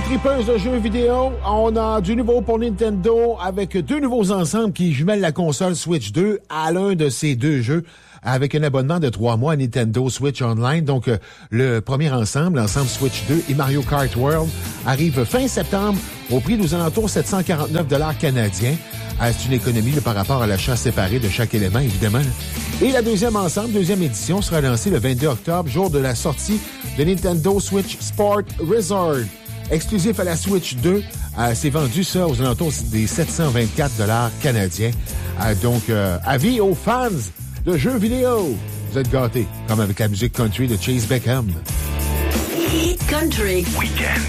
tripeuse de jeux vidéo, on a du nouveau pour Nintendo avec deux nouveaux ensembles qui jumellent la console Switch 2 à l'un de ces deux jeux avec un abonnement de 3 mois à Nintendo Switch Online. Donc, le premier ensemble, l'ensemble Switch 2 et Mario Kart World, arrive fin septembre au prix aux alentours 749 $ canadiens. C'est une économie par rapport à l'achat séparé de chaque élément, évidemment. Et la deuxième ensemble, deuxième édition, sera lancée le 22 octobre, jour de la sortie de Nintendo Switch Sport Resort. Exclusif à la Switch 2, c'est vendu ça aux alentours des 724 $ canadiens. Donc, avis aux fans de jeux vidéo. Vous êtes gâtés, comme avec la musique country de Chase Beckham. Country. Weekend.